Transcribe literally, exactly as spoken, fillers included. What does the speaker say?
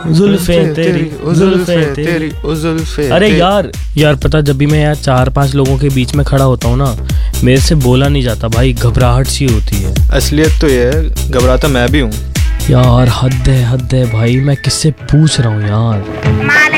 जुल्फे तेरी, जुल्फे तेरी, जुल्फे। अरे यार यार पता, जब भी मैं यार चार पांच लोगों के बीच में खड़ा होता हूँ ना, मेरे से बोला नहीं जाता भाई, घबराहट सी होती है। असलियत तो ये है, घबराता मैं भी हूँ यार हद है हद है भाई, मैं किससे पूछ रहा हूँ यार।